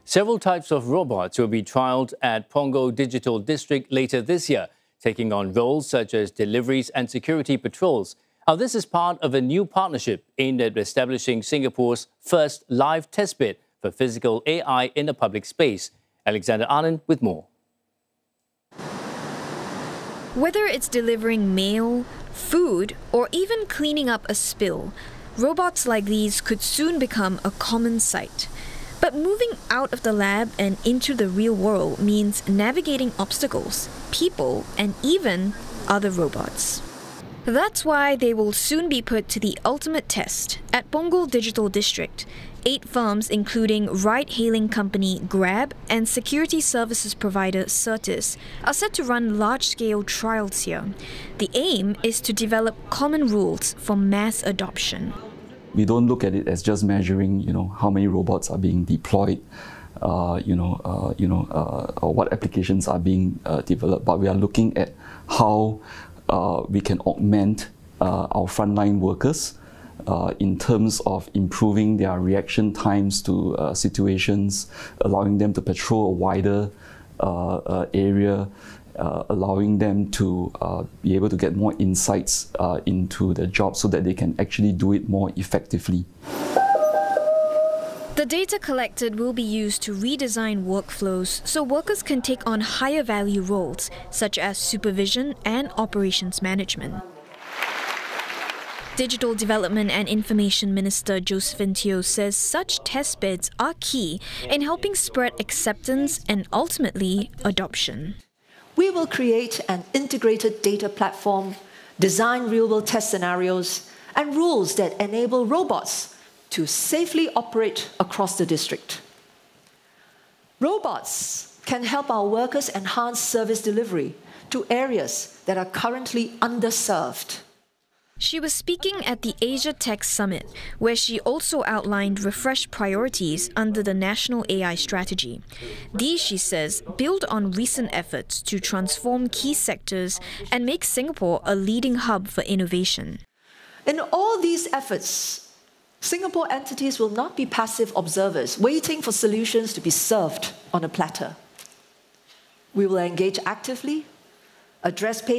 Several types of robots will be trialled at Punggol Digital District later this year, taking on roles such as deliveries and security patrols. Now, this is part of a new partnership aimed at establishing Singapore's first live testbed for physical AI in the public space. Alexander Anand with more. Whether it's delivering mail, food, or even cleaning up a spill, robots like these could soon become a common sight. But moving out of the lab and into the real world means navigating obstacles, people, and even other robots. That's why they will soon be put to the ultimate test at Punggol Digital District. 8 firms, including ride-hailing company Grab and security services provider Certis, are set to run large-scale trials here. The aim is to develop common rules for mass adoption. We don't look at it as just measuring, how many robots are being deployed, or what applications are being developed. But we are looking at how we can augment our frontline workers in terms of improving their reaction times to situations, allowing them to patrol a wider area, allowing them to be able to get more insights into the job so that they can actually do it more effectively. The data collected will be used to redesign workflows so workers can take on higher value roles such as supervision and operations management. Digital Development and Information Minister Josephine Teo says such test beds are key in helping spread acceptance and ultimately adoption. We will create an integrated data platform, design real-world test scenarios, and rules that enable robots to safely operate across the district. Robots can help our workers enhance service delivery to areas that are currently underserved. She was speaking at the Asia Tech Summit, where she also outlined refreshed priorities under the National AI Strategy. These, she says, build on recent efforts to transform key sectors and make Singapore a leading hub for innovation. In all these efforts, Singapore entities will not be passive observers waiting for solutions to be served on a platter. We will engage actively, address pain